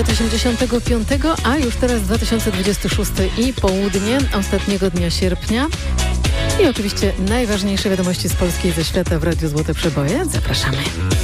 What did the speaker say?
1985, a już teraz 2026 i południe ostatniego dnia sierpnia. I oczywiście najważniejsze wiadomości z Polski i ze świata w Radiu Złote Przeboje. Zapraszamy.